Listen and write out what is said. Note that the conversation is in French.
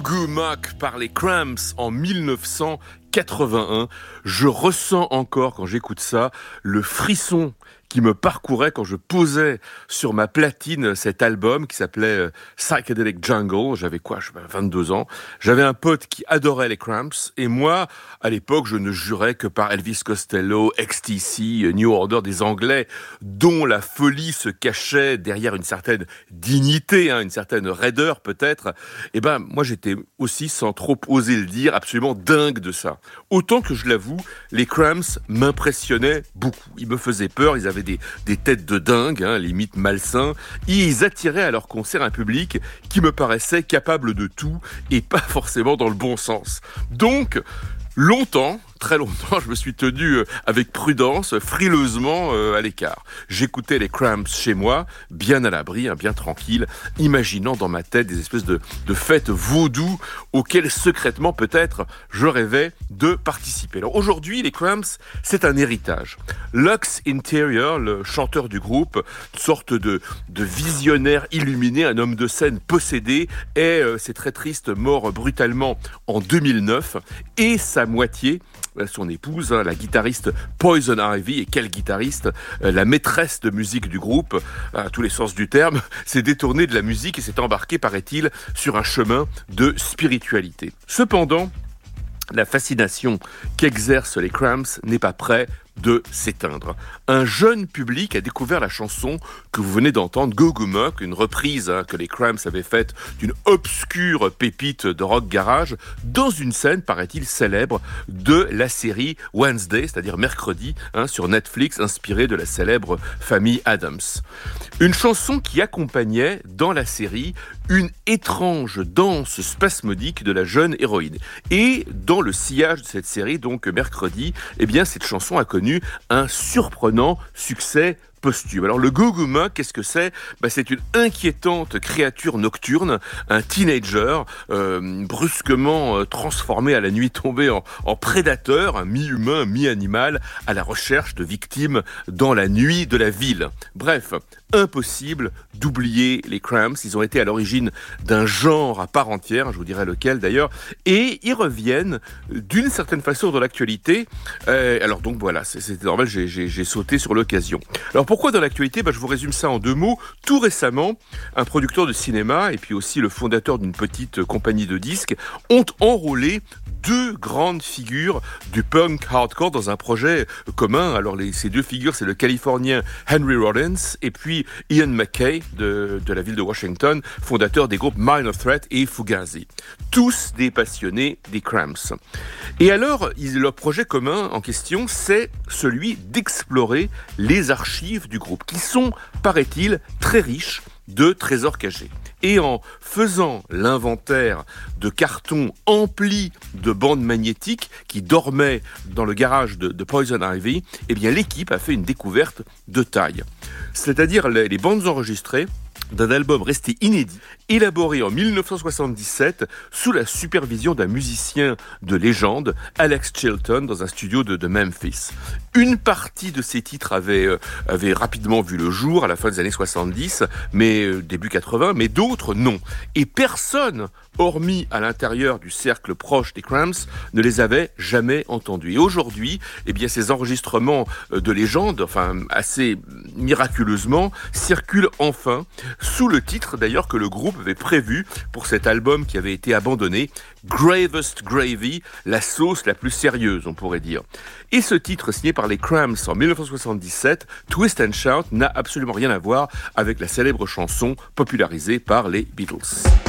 Goo Muck par les Cramps en 1981. Je ressens encore, quand j'écoute ça, le frisson qui me parcourait quand je posais sur ma platine cet album qui s'appelait Psychedelic Jungle. J'avais 22 ans. J'avais un pote qui adorait les Cramps et moi, à l'époque, je ne jurais que par Elvis Costello, XTC, New Order, des Anglais, dont la folie se cachait derrière une certaine dignité, une certaine raideur peut-être. Et moi j'étais aussi, sans trop oser le dire, absolument dingue de ça. Autant que je l'avoue, les Cramps m'impressionnaient beaucoup. Ils me faisaient peur, ils avaient des têtes de dingue, limite malsains, et ils attiraient à leur concert un public qui me paraissait capable de tout et pas forcément dans le bon sens. Donc, très longtemps, je me suis tenu avec prudence, frileusement à l'écart. J'écoutais les Cramps chez moi, bien à l'abri, bien tranquille, imaginant dans ma tête des espèces de fêtes vaudou auxquelles secrètement peut-être je rêvais de participer. Alors aujourd'hui, les Cramps, c'est un héritage. Lux Interior, le chanteur du groupe, une sorte de visionnaire illuminé, un homme de scène possédé, c'est très triste, mort brutalement en 2009, et sa moitié, son épouse, la guitariste Poison Ivy, et quelle guitariste, la maîtresse de musique du groupe, à tous les sens du terme, s'est détournée de la musique et s'est embarquée, paraît-il, sur un chemin de spiritualité. Cependant, la fascination qu'exercent les Cramps n'est pas près de s'éteindre. Un jeune public a découvert la chanson que vous venez d'entendre, Goo Goo Muck, une reprise que les Cramps avaient faite d'une obscure pépite de rock garage, dans une scène, paraît-il, célèbre de la série Wednesday, c'est-à-dire mercredi, sur Netflix, inspirée de la célèbre famille Addams. Une chanson qui accompagnait, dans la série, une étrange danse spasmodique de la jeune héroïne. Et dans le sillage de cette série, donc mercredi, cette chanson a connu un surprenant succès posthume. Alors le Goo Goo Muck, qu'est-ce que c'est ? C'est une inquiétante créature nocturne, un teenager brusquement transformé à la nuit tombée en prédateur, mi-humain, mi-animal, à la recherche de victimes dans la nuit de la ville. Bref, impossible d'oublier les Cramps. Ils ont été à l'origine d'un genre à part entière, je vous dirai lequel d'ailleurs, et ils reviennent d'une certaine façon dans l'actualité. Alors donc voilà, c'était normal, j'ai sauté sur l'occasion. Alors pourquoi dans l'actualité ? Je vous résume ça en 2 mots. Tout récemment, un producteur de cinéma et puis aussi le fondateur d'une petite compagnie de disques ont enrôlé 2 grandes figures du punk hardcore dans un projet commun. Alors ces 2 figures, c'est le Californien Henry Rollins et puis Ian MacKaye de la ville de Washington, fondateur des groupes Minor Threat et Fugazi. Tous des passionnés des Cramps. Et alors, leur projet commun en question, c'est celui d'explorer les archives du groupe, qui sont, paraît-il, très riches de trésors cachés. Et en faisant l'inventaire de cartons emplis de bandes magnétiques qui dormaient dans le garage de Poison Ivy, l'équipe a fait une découverte de taille. C'est-à-dire les bandes enregistrées d'un album resté inédit, élaboré en 1977 sous la supervision d'un musicien de légende, Alex Chilton, dans un studio de Memphis. Une partie de ces titres avait rapidement vu le jour à la fin des années 70, mais début 80, mais d'autres non. Et personne, hormis à l'intérieur du cercle proche des Cramps, ne les avait jamais entendus. Et aujourd'hui, ces enregistrements de légende, assez miraculeusement, circulent enfin, sous le titre d'ailleurs que le groupe avait prévu pour cet album qui avait été abandonné, Gravest Gravy, la sauce la plus sérieuse, on pourrait dire. Et ce titre, signé par les Cramps en 1977, Twist and Shout, n'a absolument rien à voir avec la célèbre chanson popularisée par les Beatles.